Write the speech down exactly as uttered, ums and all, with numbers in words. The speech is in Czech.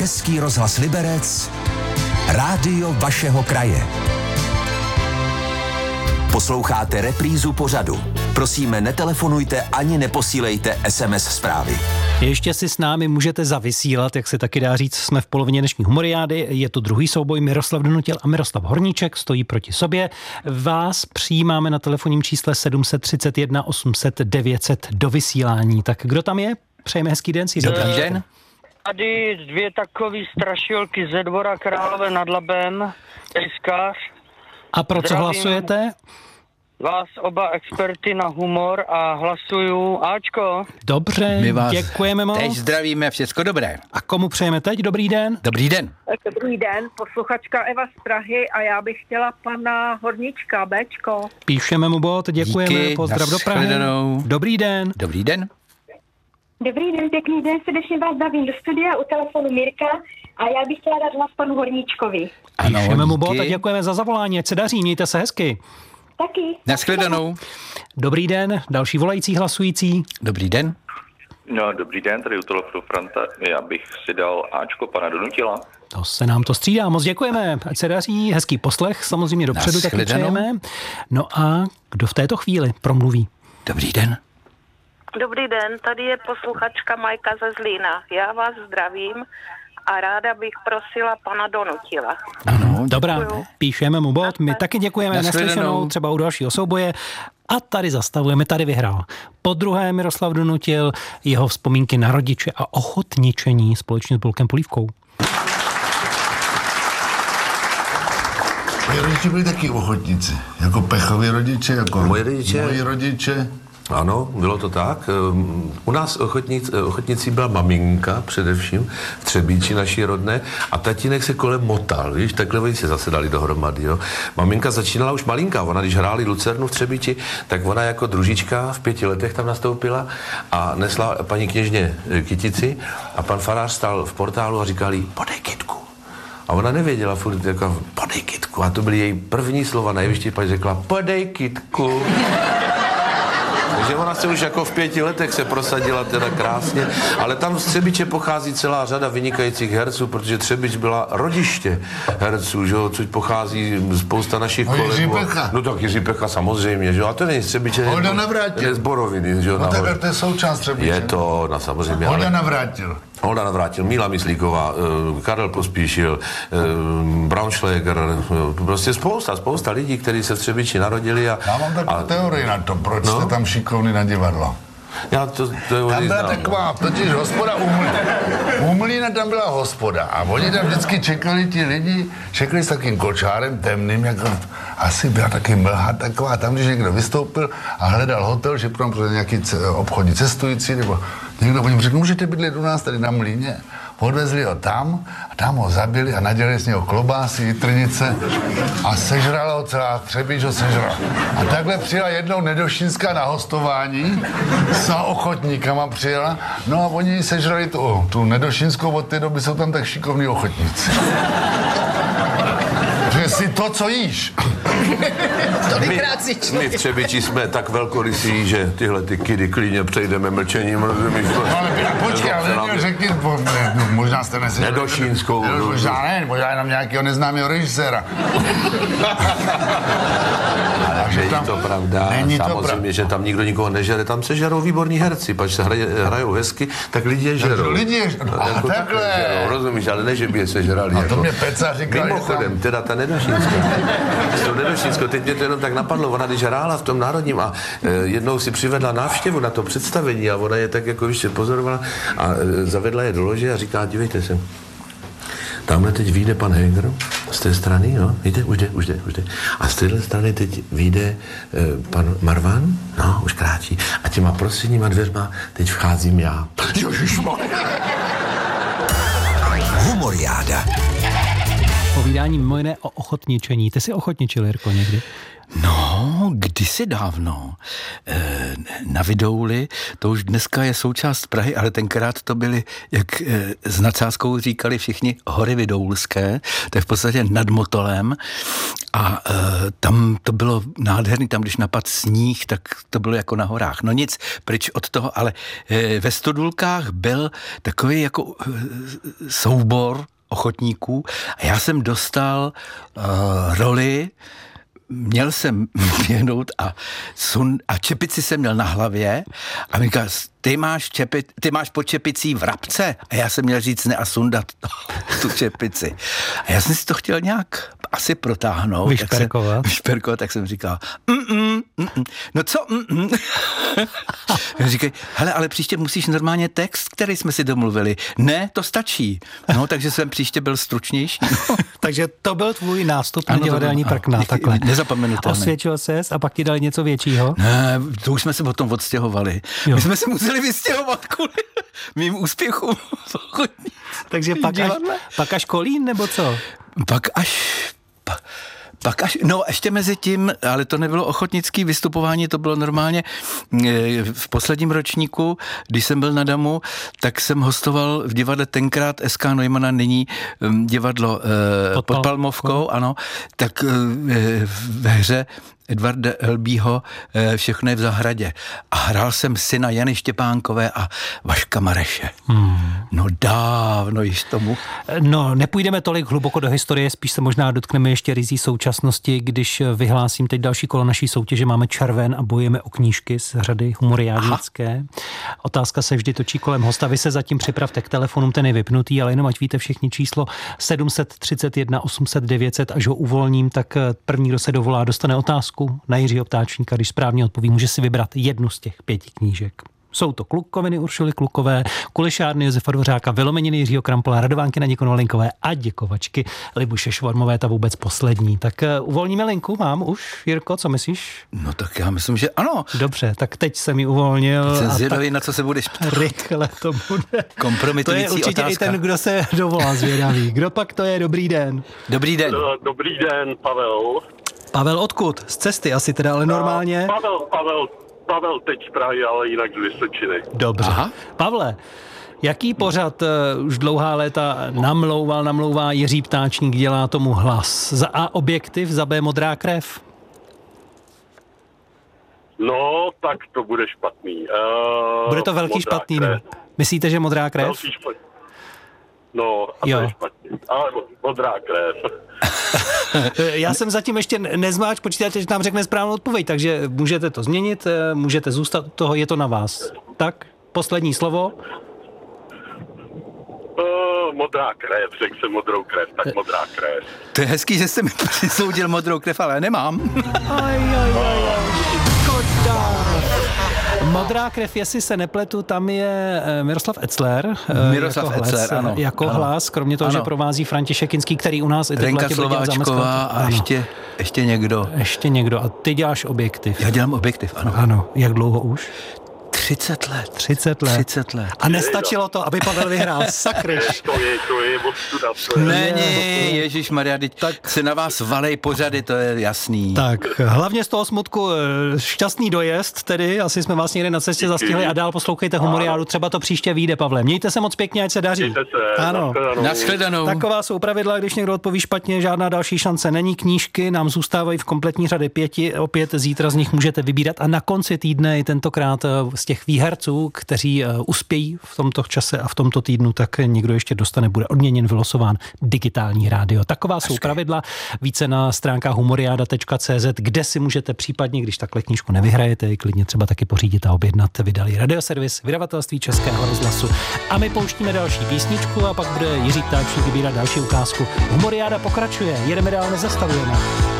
Český rozhlas Liberec, rádio vašeho kraje. Posloucháte reprízu pořadu. Prosíme, netelefonujte ani neposílejte es em es zprávy. Ještě si s námi můžete zavysílat, jak se taky dá říct, jsme v polovině dnešní humoriády. Je to druhý souboj, Miroslav Donutil a Miroslav Horníček stojí proti sobě. Vás přijímáme na telefonním čísle sedm set třicet jedna osm set devět set do vysílání. Tak kdo tam je? Přejeme hezký den. Si Dobrý den. den. Tady dvě takové strašilky ze Dvora Králové nad Labem, tejskař. A pro co Zdravím hlasujete? Vás oba experty na humor a hlasuju Ačko. Dobře, My vás děkujeme moc. teď zdravíme, všecko dobré. A komu přejeme teď? Dobrý den. Dobrý den. Dobrý den, posluchačka Eva z Prahy a já bych chtěla pana Horníčka, Bčko. Píšeme mu bod, děkujeme, Díky, pozdrav do Prahy. nashledanou. Dobrý den. Dobrý den. Dobrý den, pěkný den, srdečně vás zdravím do studia u telefonu Mirka a já bych chtěla dát hlas panu Horníčkovi. Ano, Píšeme mu bod díky. a děkujeme za zavolání, ať se daří, mějte se hezky. Taky. Nashledanou. Dobrý den, další volající hlasující. Dobrý den. No, dobrý den, tady u telefonu Franta. Já bych si dal Ačko pana Donutila. To se nám to střídá, moc děkujeme, ať se daří, hezký poslech, samozřejmě dopředu taky Nashledanou. přejeme. No a kdo v této chvíli promluví? Dobrý den. Dobrý den, tady je posluchačka Majka ze Zlína. Já vás zdravím a ráda bych prosila pana Donutila. Ano, Dobrá, Děkuju. píšeme mu bod, my taky děkujeme, Nashledanou. neslyšenou, třeba u dalšího souboje. A tady zastavujeme, tady vyhrál. Po druhé Miroslav Donutil, jeho vzpomínky na rodiče a ochotničení společně s Bolkem Polívkou. Moji rodiče byli taky ochotníci. Jako Pechovi rodiče, jako Moji rodiče? moji rodiče. Ano, bylo to tak. U nás ochotnic, ochotnicí byla maminka především, v Třebíči naší rodné, a tatínek se kolem motal, víš, takhle oni se zase dali dohromady, jo. Maminka začínala už malinká, ona když hráli Lucernu v Třebíči, tak ona jako družička v pěti letech tam nastoupila a nesla paní kněžně kytici a pan farář stál v portálu a říkal jí, podej kytku. A ona nevěděla furt, jako, podej kytku. A to byly její první slova, nejvyšší paní řekla, podej kytku. Takže ona se už jako v pěti letech se prosadila teda krásně, ale tam z Třebiče pochází celá řada vynikajících herců, protože Třebič byla rodiště herců, že jo, což pochází spousta našich No, kolegů. Jiří Pecha. No tak Jiří Pecha samozřejmě, že jo, a to není z Třebiče. Holda Navrátil. Je z Boroviny, že jo. No nahoře. tak to je součást Třebíče. Je to, no samozřejmě, Holda ale... Navrátil. Holda Navrátil, Míla Myslíková, eh, Karel Pospíšil, eh, Braunschläger, eh, prostě spousta, spousta lidí, kteří se v Třebiči narodili a... Já mám takovou a, teorii na to, proč No. jste tam šikovný na divadlo. Já to, to Tam oni byla znám. taková, totiž hospoda u Mlýna. U Mlýna tam byla hospoda a oni tam vždycky čekali ti lidi, čekali s takým kočárem temným, jako asi byla taky mlha taková, tam když někdo vystoupil a hledal hotel, že tam pro nějaký ce- obchodní cestující, nebo někdo po něm řekl, můžete bydlet u nás tady na Mlýně. Odvezli ho tam a tam ho zabili a nadělali z něho klobásy, jitrnice a sežrala ho celá Třebíč ho sežrala. A takhle přijela jednou Nedošínská na hostování, s ochotníkama přijela, no a oni sežrali tu, tu Nedošínskou, od té doby jsou tam tak šikovní ochotníci. Že si to, co jíš. My, my v Třebiči jsme tak velkorysí, že tyhle ty kidy klidně přejdeme mlčením, rozumíš? No, ale počkej, ale neměl řekni, po- ne, no, možná jste nesežrali. Nedošínskou. Ne, možná ne, možná jenom nějakého neznámého režiséra. Není tam- to pravda, není to samozřejmě, pravda. že tam nikdo nikoho nežere, tam se žerou výborní herci, pač se hraje, hrajou hezky, tak lidi je žerou. lidi je- no, a Jako takhle. žerou, rozumíš, ale ne, že by je sežrali. A to jako. mě Peca říkal, že Mimochodem, tam- teda ta Nedošínská, to Nedošínsko, teď mě to jenom tak napadlo, ona když hrála v tom Národním a e, jednou si přivedla návštěvu na to představení a ona je tak jako ještě pozorovala a e, zavedla je do lože a říká, dívejte se, tamhle teď vyjde pan Heger z té strany, jo, víte, už jde, už jde, už jde. A z téhle strany teď vyjde e, pan Marvan, no, už kráčí. A těma prostředníma dveřma teď vcházím já. Ježišmarja. Humoriáda. Povídání mimo jiné o ochotničení. Ty jsi ochotničil, Jirko, někdy? No, kdysi dávno na Vidouli, to už dneska je součást Prahy, ale tenkrát to byly, jak s nadsázkou říkali všichni, hory vidoulské, to je v podstatě nad Motolem a tam to bylo nádherný, tam když napad sníh, tak to bylo jako na horách. No nic, pryč od toho, ale ve Stodulkách byl takový jako soubor ochotníků a já jsem dostal uh, roli, měl jsem běhnout a, sun, a čepici jsem měl na hlavě a mi říkal, ty máš, čepi, ty máš pod čepicí vrabce? A já jsem měl říct ne a sundat tu čepici. A já jsem si to chtěl nějak asi protáhnout. Vyšperkovat. Tak jsem, vyšperkovat, tak jsem říkal, mm-mm, mm-mm. No co? Mm-mm. Říkaj, hele, ale příště musíš normálně text, který jsme si domluvili. Ne, to stačí. No, takže jsem příště byl stručnější. Takže to byl tvůj nástup na divadelní prkna, takhle. Nezapomenutelný. Osvědčil ses a pak ti dali něco většího? Ne, to už jsme se potom odstěhovali. Jo. My jsme se museli vystěhovat kvůli mým úspěchům. Takže pak až, pak až Kolín, nebo co? Pak až... Pa, pak až, no ještě mezi tím, ale to nebylo ochotnické vystupování, to bylo normálně v posledním ročníku, když jsem byl na Damu, tak jsem hostoval v divadle tenkrát S K Neumana, nyní divadlo pod, pod Palmovkou, ano, tak ve hře Edvarda Elbího Všechno je v zahradě. A hrál jsem syna Jany Štěpánkové a Vaška Mareše. Hmm. No dávno již tomu. No, nepůjdeme tolik hluboko do historie, spíš se možná dotkneme ještě rizí současnosti, když vyhlásím teď další kolo naší soutěže. Máme červen a bojujeme o knížky z řady humoriádnické. Otázka se vždy točí kolem hosta. Vy se zatím připravte k telefonům, ten je vypnutý, ale jenom ať víte všichni číslo sedm set třicet jedna osm set devět set, až ho uvolním, tak první, kdo se dovolá, dostane otázku na Jiřího Ptáčníka. Když správně odpoví, může si vybrat jednu z těch pěti knížek. Jsou to Klukoviny Uršuly Klukové, Kulišárny Josefa Dvořáka, Vylomeniny Jiřího Krampola, Radovánky Naděko Linkové a Děkovačky Libuše Švormové, ta vůbec poslední. Tak uh, uvolníme linku, mám už, Jirko, co myslíš? No tak já myslím, že ano. Dobře, tak teď jsem ji uvolnil. Teď jsem zvědavý, na co se budeš ptát. Rychle to bude. Kompromitující otázka. To je určitě otázka. i ten, kdo se dovolá zvědavý. Kdo pak to je? Dobrý den. Dobrý den. Dobrý den, Pavel. Pavel, odkud? Z cesty asi teda, ale normálně? Pavel, Pavel, Pavel teď z Prahy, ale jinak z Vysočiny. Dobře. Aha. Pavle, jaký pořad uh, už dlouhá léta namlouval, namlouvá Jiří Ptáčník, dělá tomu hlas? Za A objektiv, za B modrá krev? No, tak to bude špatný. Uh, bude to velký špatný, ne? Myslíte, že modrá krev? Velký špatný. No, a jo. to je špatný. Ale modrá krev. Já jsem zatím ještě nezmáč, počítáte, že nám řekne správnou odpověď, takže můžete to změnit, můžete zůstat toho, je to na vás. Tak, poslední slovo. Uh, modrá krev, řekl jsem modrou krev, tak modrá krev. To je hezký, že jste mi přisoudil modrou krev, ale nemám. Aj, aj, aj, aj. Škoda. Modrá krev, jestli se nepletu, tam je Miroslav Etzler. Miroslav jako Etzler, hlas, ano. Jako ano. hlas, kromě toho, ano. že provází František Kinský, který u nás i Renka Slováčková a ještě, ještě někdo. Ještě někdo. A ty děláš objektiv. Já dělám objektiv, ano. Ano. Jak dlouho už? třicet let. třicet let. třicet let. A nestačilo to, aby Pavel vyhrál. Sakryš. To je, to je odstuda. Není, ježišmarja, tak se na vás valej pořady, to je jasný. Tak, hlavně z toho smutku šťastný dojezd, tedy asi jsme vás někde na cestě zastihli a dál poslouchejte Humoriádu, třeba to příště vyjde, Pavle. Mějte se moc pěkně, ať se daří. Mějte se, ano. Nashledanou. Taková jsou pravidla, když někdo odpoví špatně, žádná další šance není. Knížky nám zůstávají v kompletní řadě pěti, opět zítra z nich můžete vybírat a na konci týdne i tentokrát z těch výherců, kteří uspějí v tomto čase a v tomto týdnu, tak někdo ještě dostane, bude odměněn, vylosován digitální rádio. Taková jsou pravidla, více na stránkách humoriada tečka cé zet, kde si můžete případně, když takhle knížku nevyhrajete, klidně třeba taky pořídit a objednat. Vydali radioservis, vydavatelství Českého rozhlasu. A my pouštíme další písničku a pak bude Jiří Ptáčník vybírat další ukázku. Humoriáda pokračuje, jedeme dál, nezastavujeme.